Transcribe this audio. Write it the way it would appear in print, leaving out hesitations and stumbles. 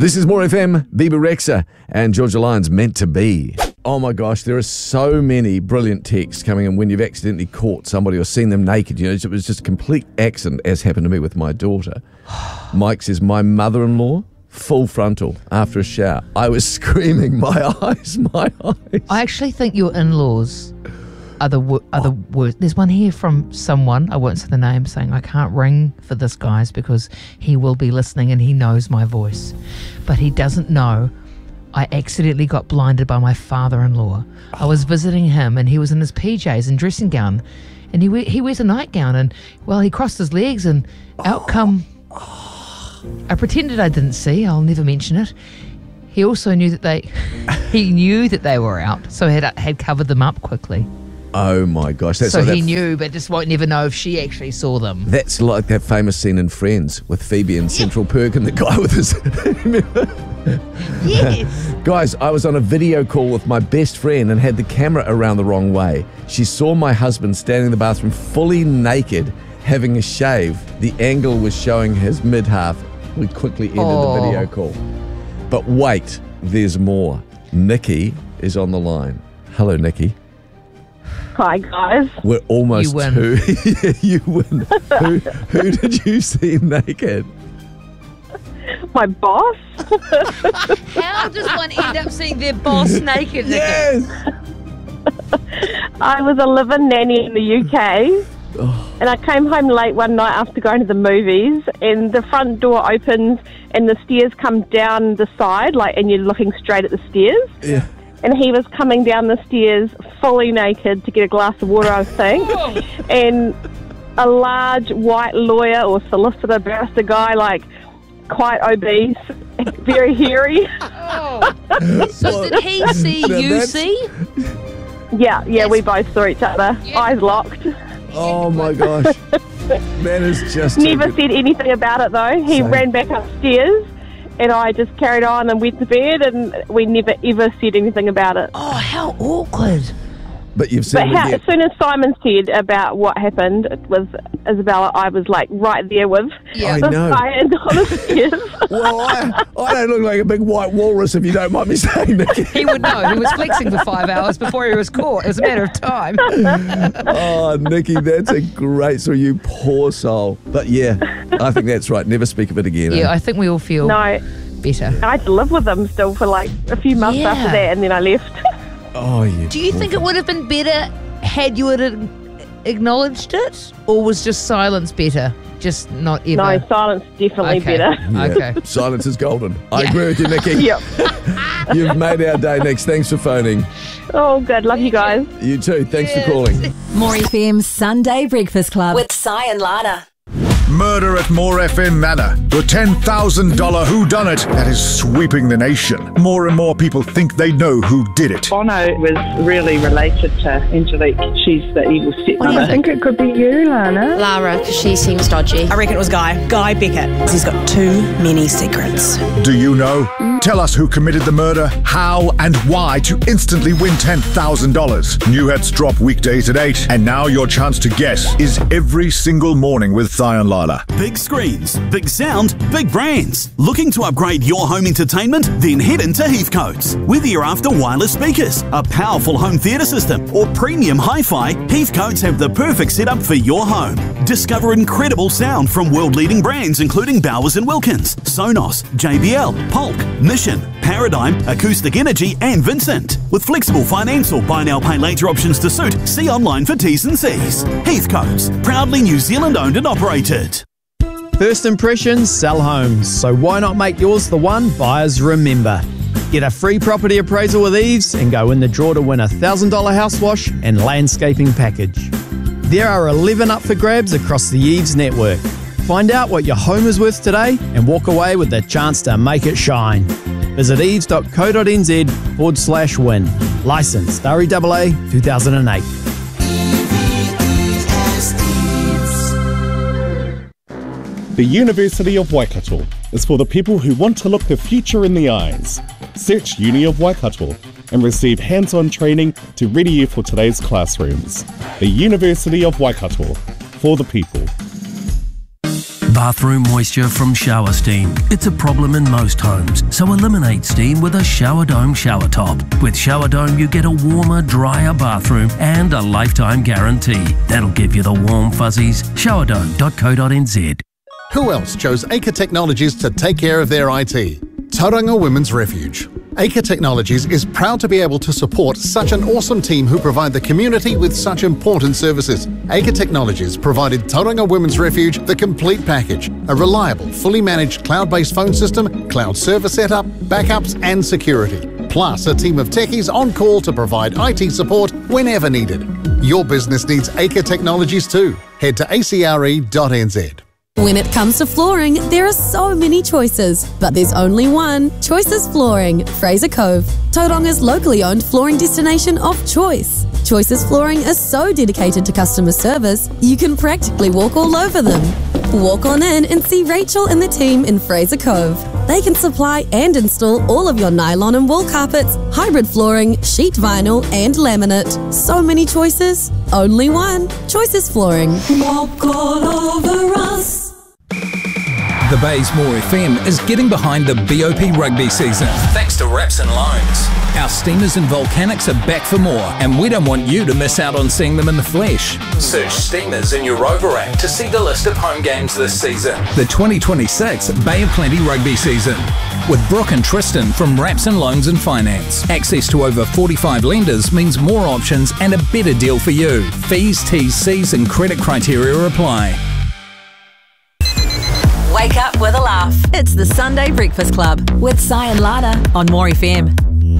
This is More FM, Bieber Rexha and Georgia Lyons, Meant to Be. Oh my gosh, there are so many brilliant texts coming in when you've accidentally caught somebody or seen them naked. You know, it was just a complete accident, as happened to me with my daughter. Mike says, my mother-in-law, full frontal, after a shower. I was screaming, my eyes. I actually think your in-laws are the worst. There's one here from someone, I won't say the name, saying I can't ring for this, guys, because he will be listening and he knows my voice. But he doesn't know I accidentally got blinded by my father-in-law. I was visiting him and he was in his PJs and dressing gown, and he wears a nightgown, and, well, he crossed his legs and out come... I pretended I didn't see. I'll never mention it. He also knew that he knew that they were out, so had covered them up quickly. Oh my gosh. That's so like he knew, but just won't never know if she actually saw them. That's like that famous scene in Friends with Phoebe and Central Perk and the guy with his... Yes. Guys, I was on a video call with my best friend and had the camera around the wrong way. She saw my husband standing in the bathroom fully naked, having a shave. The angle was showing his mid-half. We quickly ended the video call. But wait, there's more. Nikki is on the line. Hello, Nikki. Hi, guys. We're almost You win. You win. Who did you see naked? My boss? How does one end up seeing their boss naked? Yes! I was a live-in nanny in the UK, and I came home late one night after going to the movies, and the front door opens and the stairs come down the side, and you're looking straight at the stairs. Yeah. And he was coming down the stairs fully naked to get a glass of water, I think. And a large white lawyer or solicitor barrister guy, quite obese, very hairy. So did he see you see? Yeah, we both saw each other, eyes locked. Oh my gosh. That is just... Never said anything about it though. He ran back upstairs and I just carried on and went to bed, and we never ever said anything about it. Oh, how awkward. But you've seen But as soon as Simon said about what happened with Isabella, I was right there with I the know. guy and on the stairs. Well, I don't look like a big white walrus, if you don't mind me saying, Nikki. He would know. He was flexing for 5 hours before he was caught. It was a matter of time. Oh, Nikki, that's a great story, you poor soul. But yeah, I think that's right. Never speak of it again. Yeah, I think we all feel No, better. I had to live with him still for a few months Yeah. after that, and then I left. Oh, yeah. Do you think it would have been better had you had acknowledged it? Or was just silence better? Just not ever? No, silence definitely Okay. better. Yeah. Okay. Silence is golden. I agree with you, Nikki. Yep. You've made our day, Nix. Thanks for phoning. Oh, good. Love you guys. You too. Thanks for calling. More FM Sunday Breakfast Club with Si and Lana. Murder at More FM Manor. The $10,000 whodunit that is sweeping the nation. More and more people think they know who did it. Bono was really related to Angelique. She's the evil stepmother. I think it could be you, Lana. Lara, because she seems dodgy. I reckon it was Guy Beckett. He's got too many secrets. Do you know? Tell us who committed the murder, how and why to instantly win $10,000. New hits drop weekdays at 8, and now your chance to guess is every single morning with Si and Lala. Big screens, big sound, big brands. Looking to upgrade your home entertainment? Then head into Heathcote's. Whether you're after wireless speakers, a powerful home theatre system, or premium hi-fi, Heathcote's have the perfect setup for your home. Discover incredible sound from world-leading brands including Bowers & Wilkins, Sonos, JBL, Polk, Mission, Paradigm, Acoustic Energy and Vincent. With flexible finance or buy now pay later options to suit, see online for T's and C's. Heathcote's, proudly New Zealand owned and operated. First impressions sell homes, so why not make yours the one buyers remember? Get a free property appraisal with Eves and go in the draw to win a $1,000 house wash and landscaping package. There are 11 up for grabs across the Eves network. Find out what your home is worth today and walk away with the chance to make it shine. Visit eves.co.nz/win. Licensed REAA 2008. The University of Waikato is for the people who want to look the future in the eyes. Search Uni of Waikato and receive hands-on training to ready you for today's classrooms. The University of Waikato, for the people. Bathroom moisture from shower steam. It's a problem in most homes, so eliminate steam with a Shower Dome shower top. With Shower Dome, you get a warmer, drier bathroom and a lifetime guarantee. That'll give you the warm fuzzies. Showerdome.co.nz. Who else chose Acre Technologies to take care of their IT? Tauranga Women's Refuge. Acre Technologies is proud to be able to support such an awesome team who provide the community with such important services. Acre Technologies provided Tauranga Women's Refuge the complete package, a reliable, fully managed cloud-based phone system, cloud server setup, backups and security, plus a team of techies on call to provide IT support whenever needed. Your business needs Acre Technologies too. Head to acre.nz. When it comes to flooring, there are so many choices, but there's only one. Choices Flooring, Fraser Cove, Tauranga's locally owned flooring destination of choice. Choices Flooring is so dedicated to customer service, you can practically walk all over them. Walk on in and see Rachel and the team in Fraser Cove. They can supply and install all of your nylon and wool carpets, hybrid flooring, sheet vinyl and laminate. So many choices, only one. Choices Flooring. Walk all over us. The Baysmore FM is getting behind the BOP rugby season thanks to Raps and Loans. Our Steamers and Volcanics are back for more, and we don't want you to miss out on seeing them in the flesh. Search Steamers in your Rover app to see the list of home games this season. The 2026 Bay of Plenty rugby season. With Brooke and Tristan from Raps and Loans and Finance. Access to over 45 lenders means more options and a better deal for you. Fees, T's, C's and credit criteria apply. Wake up with a laugh. It's the Sunday Breakfast Club with Si and Lana on More FM.